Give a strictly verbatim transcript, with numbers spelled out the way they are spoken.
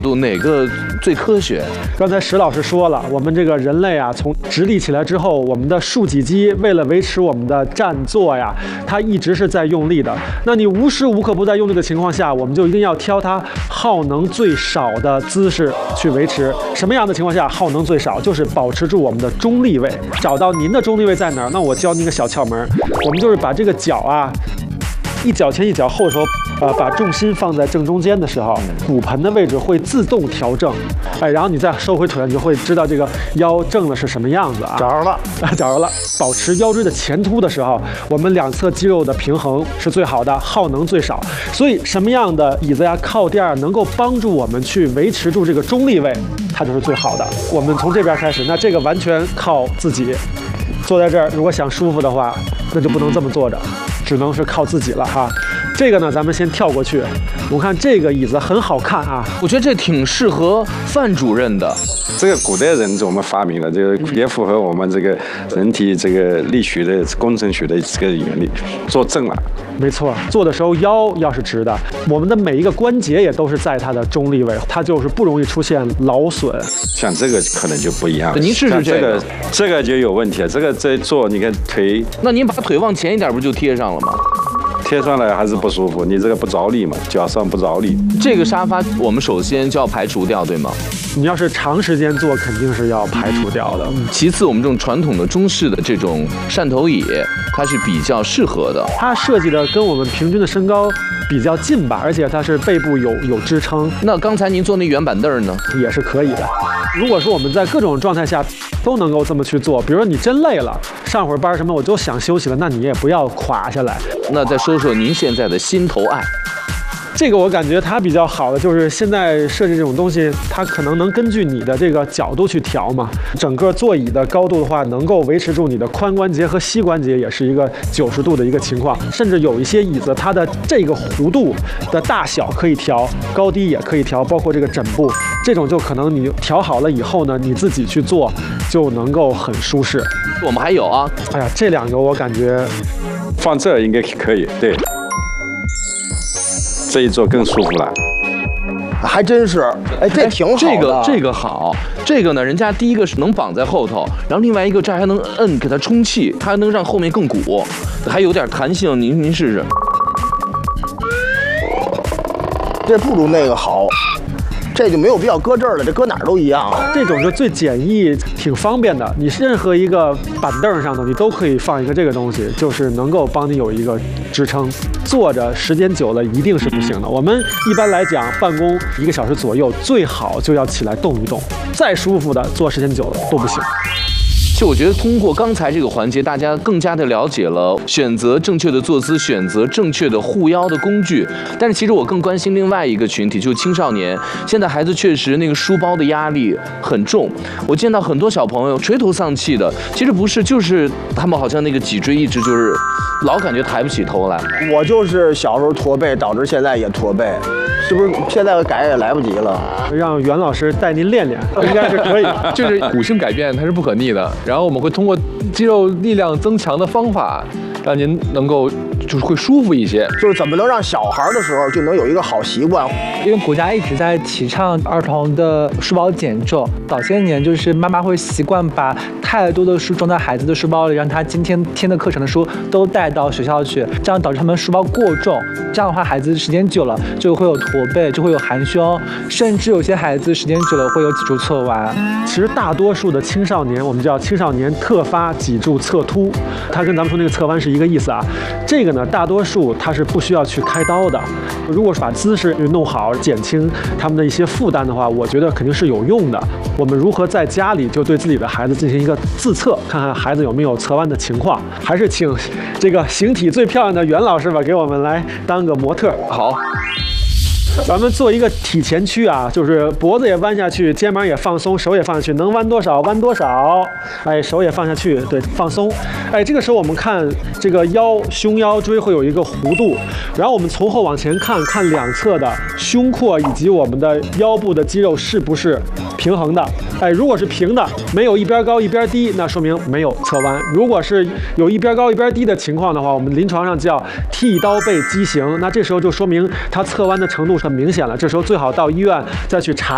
度哪个最科学？ 刚才石老师说了，我们这个人类啊，从直立起来之后，我们的竖脊肌为了维持我们的站坐呀，它一直是在用力的。那你无时无刻不在用力的情况下，我们就一定要挑它耗能最少的姿势去维持。什么样的情况下耗能最少？就是保持住我们的中立位。找到您的中立位在哪儿？那我教您个小窍门，我们就是把这个脚啊，一脚前一脚后的时候。呃，把重心放在正中间的时候，骨盆的位置会自动调正，哎，然后你再收回腿，你就会知道这个腰正的是什么样子啊。 找着了， 找着了。保持腰椎的前凸的时候，我们两侧肌肉的平衡是最好的，耗能最少。所以什么样的椅子呀、靠垫能够帮助我们去维持住这个中立位，它就是最好的。我们从这边开始，那这个完全靠自己。坐在这儿，如果想舒服的话，那就不能这么坐着，只能是靠自己了哈。这个呢，咱们先跳过去。我看这个椅子很好看啊， 我觉得这挺适合范主任的。 这个古代人怎么发明的？这个也符合我们这个人体这个力学的工程学的这个原理，坐正了。 没错，坐的时候腰要是直的，我们的每一个关节也都是在它的中立位，它就是不容易出现劳损。 像这个可能就不一样了。 您试试这个， 这个就有问题了。这个在坐，你看腿， 那您把腿往前一点，不就贴上了吗？ 贴上来还是不舒服，你这个不着力嘛，脚上不着力。 这个沙发我们首先就要排除掉，对吗？ 你要是长时间坐，肯定是要排除掉的。 其次，我们这种传统的中式的这种扇头椅，它是比较适合的。 它设计的跟我们平均的身高比较近吧，而且它是背部有有支撑。 那刚才您坐那圆板凳呢， 也是可以的。如果说我们在各种状态下都能够这么去做，比如说你真累了，上会儿班什么，我就想休息了，那你也不要垮下来。 那再说说您现在的心头爱。 这个我感觉它比较好的就是现在设计这种东西，它可能能根据你的这个角度去调嘛。整个座椅的高度的话，能够维持住你的髋关节和膝关节，也是一个九十度的一个情况。甚至有一些椅子，它的这个弧度的大小可以调，高低也可以调，包括这个枕部，这种就可能你调好了以后呢，你自己去做就能够很舒适。 我们还有啊， 哎呀，这两个我感觉放这应该可以，对。这一坐更舒服了， 还真是，哎，这挺好的。 这个这个好，这个呢，人家第一个是能绑在后头，然后另外一个这还能摁给它充气，它还能让后面更鼓，还有点弹性。您您试试， 这不如那个好。这就没有必要搁这儿了，这搁哪儿都一样。 这种是最简易、挺方便的。你任何一个板凳上头，你都可以放一个这个东西，就是能够帮你有一个支撑。坐着时间久了一定是不行的。我们一般来讲，办公一个小时左右，最好就要起来动一动。再舒服的，坐时间久了都不行。 就我觉得通过刚才这个环节，大家更加的了解了选择正确的坐姿，选择正确的护腰的工具。但是其实我更关心另外一个群体，就是青少年。现在孩子确实那个书包的压力很重，我见到很多小朋友垂头丧气的，其实不是，就是他们好像那个脊椎一直就是老感觉抬不起头来。 我就是小时候驼背，导致现在也驼背，是不是？现在改也来不及了。 让袁老师带您练练，应该是可以。 就是骨性改变它是不可逆的，然后我们会通过肌肉力量增强的方法，让您能够就是会舒服一些。 就是怎么能让小孩的时候就能有一个好习惯？ 因为国家一直在提倡儿童的书包减重，早些年就是妈妈会习惯把太多的书装在孩子的书包里，让他今天天的课程的书都带到学校去，这样导致他们书包过重。这样的话，孩子时间久了就会有驼背，就会有含胸，甚至有些孩子时间久了会有脊柱侧弯。 其实大多数的青少年，我们叫青少年特发脊柱侧凸，它跟咱们说那个侧弯是一个意思啊。这个呢，大多数它是不需要去开刀的。如果是把姿势弄好，减轻他们的一些负担的话，我觉得肯定是有用的。我们如何在家里就对自己的孩子进行一个自测，看看孩子有没有侧弯的情况？还是请这个形体最漂亮的袁老师吧，给我们来当个模特。 好。 咱们做一个体前屈啊，就是脖子也弯下去，肩膀也放松，手也放下去，能弯多少弯多少。哎，手也放下去，对，放松。哎，这个时候我们看这个腰、胸腰椎会有一个弧度，然后我们从后往前看，看两侧的胸廓以及我们的腰部的肌肉是不是平衡的。哎，如果是平的，没有一边高一边低，那说明没有侧弯。如果是有一边高一边低的情况的话，我们临床上叫剃刀背畸形，那这时候就说明它侧弯的程度很明显了，这时候最好到医院再去查